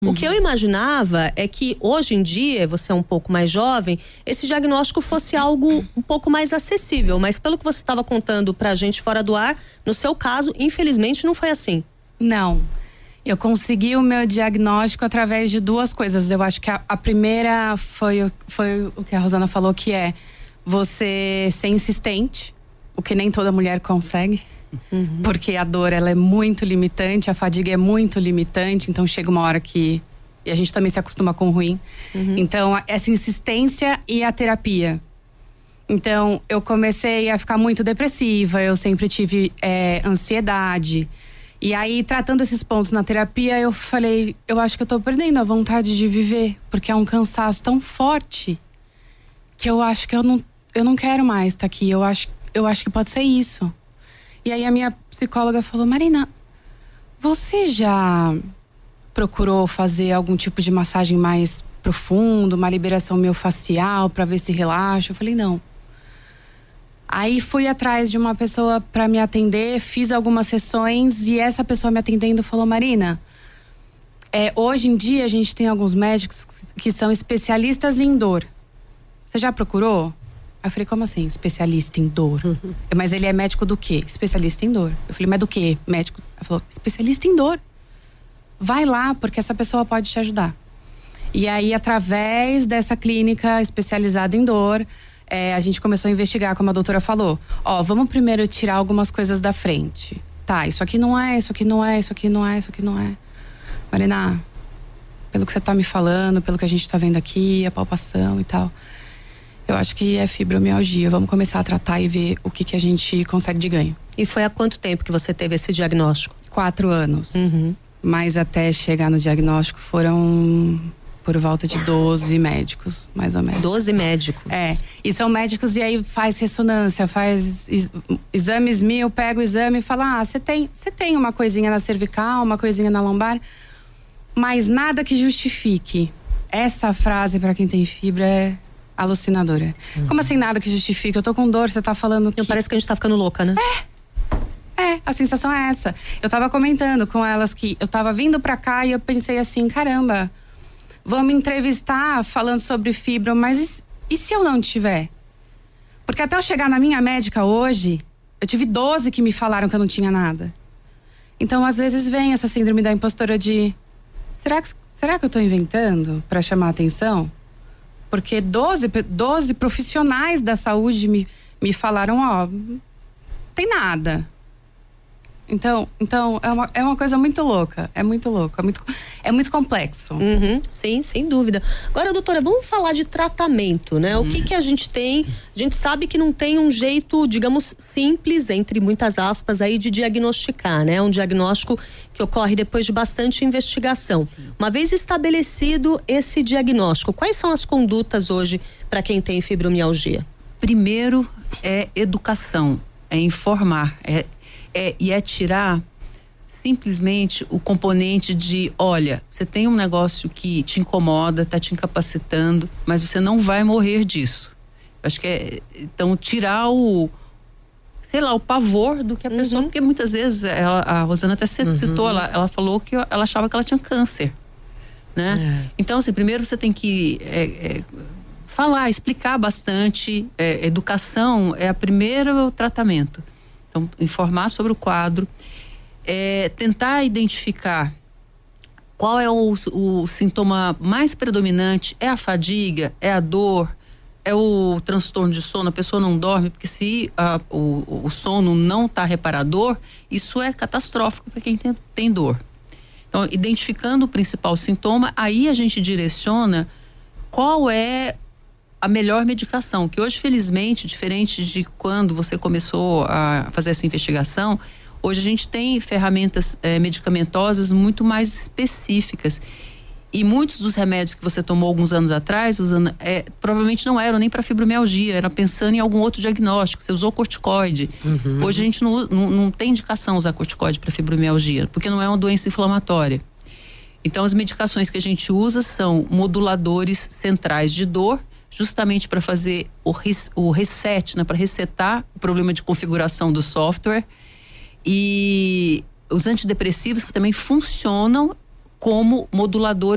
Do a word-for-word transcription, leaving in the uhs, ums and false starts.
O que eu imaginava é que hoje em dia, você é um pouco mais jovem, esse diagnóstico fosse algo um pouco mais acessível, mas pelo que você estava contando pra gente fora do ar, no seu caso, infelizmente não foi assim. Não, eu consegui o meu diagnóstico através de duas coisas. Eu acho que a, a primeira foi, foi o que a Rosana falou, que é você ser insistente, o que nem toda mulher consegue. Uhum. Porque a dor, ela é muito limitante, a fadiga é muito limitante, então chega uma hora que e a gente também se acostuma com o ruim. Uhum. Então, essa insistência e a terapia. Então, eu comecei a ficar muito depressiva, eu sempre tive é, ansiedade. E aí, tratando esses pontos na terapia, eu falei, eu acho que eu tô perdendo a vontade de viver, porque é um cansaço tão forte que eu acho que eu não, eu não quero mais estar aqui. Eu acho, eu acho que pode ser isso. E aí a minha psicóloga falou, Marina, você já procurou fazer algum tipo de massagem mais profundo, uma liberação miofascial para ver se relaxa? Eu falei, não. Aí fui atrás de uma pessoa para me atender, fiz algumas sessões e essa pessoa me atendendo falou, Marina, é, hoje em dia a gente tem alguns médicos que são especialistas em dor. Você já procurou? Eu falei, como assim? Especialista em dor? Uhum. Mas ele é médico do quê? Especialista em dor. Eu falei, mas do quê? Médico? Ela falou, especialista em dor. Vai lá, porque essa pessoa pode te ajudar. E aí, através dessa clínica especializada em dor, é, a gente começou a investigar, como a doutora falou. Ó, vamos primeiro tirar algumas coisas da frente. Tá, isso aqui não é, isso aqui não é, isso aqui não é, isso aqui não é. Marina, pelo que você tá me falando, pelo que a gente tá vendo aqui, a palpação e tal, eu acho que é fibromialgia. Vamos começar a tratar e ver o que, que a gente consegue de ganho. E foi há quanto tempo que você teve esse diagnóstico? Quatro anos. Uhum. Mas até chegar no diagnóstico foram por volta de doze médicos, mais ou menos. doze médicos? É. E são médicos e aí faz ressonância, faz exames mil, pega o exame e fala, ah, você tem, você tem uma coisinha na cervical, uma coisinha na lombar, mas nada que justifique. Essa frase para quem tem fibra é alucinadora. Uhum. Como assim nada que justifique? Eu tô com dor, você tá falando que... Não, parece que a gente tá ficando louca, né? É. É, a sensação é essa. Eu tava comentando com elas que eu tava vindo pra cá e eu pensei assim, caramba, vão me entrevistar falando sobre fibra, mas e, e se eu não tiver? Porque até eu chegar na minha médica hoje, eu tive doze que me falaram que eu não tinha nada. Então, às vezes vem essa síndrome da impostora de, será que, será que eu tô inventando pra chamar a atenção? Porque doze, doze profissionais da saúde me, me falaram, ó, tem nada. Então, então é, uma, é uma coisa muito louca, é muito louco, é muito, é muito complexo. Uhum, sim, sem dúvida. Agora, doutora, vamos falar de tratamento, né? Uhum. O que que a gente tem? A gente sabe que não tem um jeito, digamos, simples, entre muitas aspas, aí de diagnosticar, né? Um diagnóstico que ocorre depois de bastante investigação. Sim. Uma vez estabelecido esse diagnóstico, quais são as condutas hoje para quem tem fibromialgia? Primeiro é educação, é informar, é É, e é tirar simplesmente o componente de, olha, você tem um negócio que te incomoda, tá te incapacitando, mas você não vai morrer disso. Eu acho que é, então, tirar o, sei lá, o pavor do que a uhum. pessoa, porque muitas vezes, ela, a Rosana até citou, uhum. ela, ela falou que ela achava que ela tinha câncer, né? É. Então, assim, primeiro você tem que é, é, falar, explicar bastante, é, educação é o primeiro tratamento. Então, informar sobre o quadro, é, tentar identificar qual é o, o sintoma mais predominante, é a fadiga, é a dor, é o transtorno de sono, a pessoa não dorme, porque se a, o, o sono não está reparador, isso é catastrófico para quem tem, tem dor. Então, identificando o principal sintoma, aí a gente direciona qual é a melhor medicação, que hoje, felizmente, diferente de quando você começou a fazer essa investigação, hoje a gente tem ferramentas eh, medicamentosas muito mais específicas. E muitos dos remédios que você tomou alguns anos atrás, usando, é, provavelmente não eram nem para fibromialgia, era pensando em algum outro diagnóstico. Você usou corticoide. Uhum. Hoje a gente não, não, não tem indicação usar corticoide para fibromialgia, porque não é uma doença inflamatória. Então, as medicações que a gente usa são moduladores centrais de dor, justamente para fazer o, res, o reset, né, para resetar o problema de configuração do software, e os antidepressivos que também funcionam como moduladores